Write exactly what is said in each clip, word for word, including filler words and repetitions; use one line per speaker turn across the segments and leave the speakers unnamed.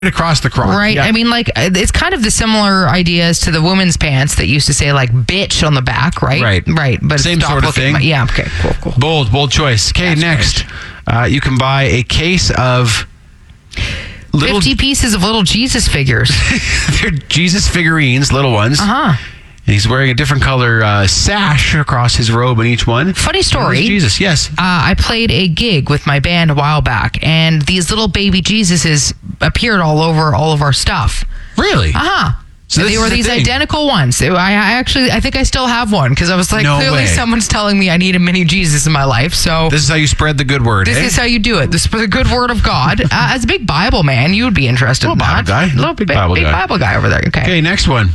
across the crotch.
Right.
Yeah.
I mean, like, it's kind of the similar ideas to the women's pants that used to say, like, bitch on the back, right?
Right.
Right. But
Same
stop
sort of
looking
thing.
at my- yeah. Okay. Cool. Cool.
Bold, bold choice. Okay,
That's
next. Uh, you can buy a case of little
fifty pieces of little Jesus figures.
they're Jesus figurines, little ones.
Uh huh.
And he's wearing a different color uh, sash across his robe in each one.
Funny story.
There's Jesus, yes.
Uh, I played a gig with my band a while back, and these little baby Jesuses appeared all over all of our stuff.
Really?
Uh huh.
So
And
this
they were
is the
these
thing.
identical ones. They- I, I actually, I think I still have one because I was like,
No
clearly
way.
someone's telling me I need a mini Jesus in my life. So
This is how you spread the good word.
This
eh?
is how you do it. This is the good word of God. Uh, as a big Bible man, you would be interested
Little
in that.
Bible guy.
Little
Big
big,
Bible
big
guy.
Bible guy over there. Okay.
Okay, next one.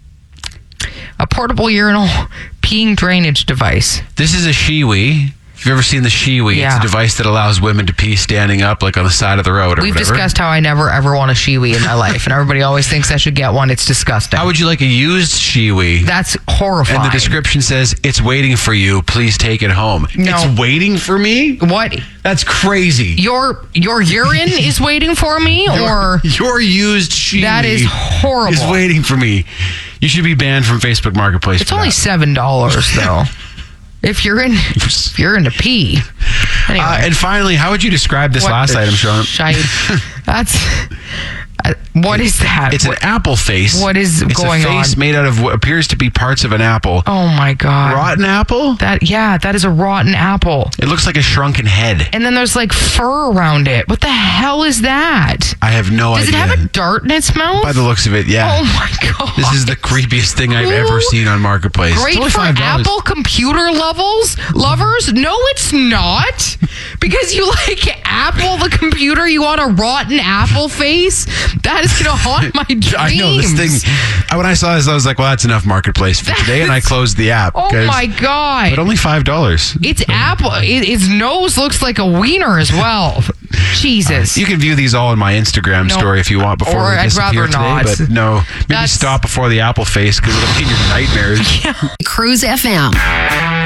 A portable urinal peeing drainage device.
This is a Shiwi. Have you ever seen the Shiwi?
Yeah.
It's a device that allows women to pee standing up, like on the side of the road or
We've
whatever.
discussed how I never ever want a Shiwi in my life, and everybody always thinks I should get one. It's disgusting.
How would you like a used Shiwi?
That's horrifying.
And the description says, it's waiting for you. Please take it home.
No.
It's waiting for me?
What?
That's crazy.
Your your urine is waiting for me, or
Your used Shiwi
that is horrible.
is waiting for me. You should be banned from Facebook Marketplace.
It's
for
only
that.
seven dollars though. If you're in, if you're into pee. Anyway.
Uh, and finally, how would you describe this
What
last
the
item, Sean?
shite? That's uh, what is that?
It's an
What-
apple face.
what is
it's
going
a face
on?
made out of what appears to be parts of an apple.
Oh my god!
Rotten apple?
That yeah, that is a rotten apple.
It looks like a shrunken head.
And then there's like fur around it. What the hell is that?
I have no
Does
idea.
it have a dart in its mouth?
By the looks of it, yeah.
Oh my god!
This is the creepiest thing I've
Who-
ever seen on Marketplace.
Great
It's only
for
five dollars.
Apple computer levels lovers? No, it's not. Because you like Apple the computer, you want a rotten apple face. That is gonna haunt my dreams.
I know this thing. I- When I saw this, I was like, "Well, that's enough Marketplace for today," and I
That's-
closed the app.
Oh
'cause-
my god!
But only five dollars.
It's apple. It, its nose looks like a wiener as well. Jesus.
You can view these all in my Instagram
No.
story if you want before
Or
we
I'd
disappear
rather
today.
not.
But no, maybe
That's-
stop before the apple face because it'll be in your nightmares.
Cruise F M.